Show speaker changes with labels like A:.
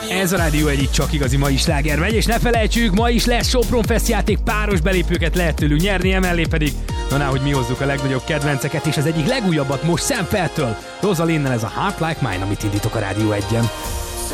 A: Ez a Rádió egyik csak igazi mai sláger megy, és ne felejtsük, ma is lesz Sopron Fest játék, páros belépőket lehet tőlünk nyerni, emellé pedig, hogy mi hozzuk a legnagyobb kedvenceket, és az egyik legújabbat most Sam Feltől, Rosalinnel, ez a Heart Like Mine, amit indítok a Rádió 1-en.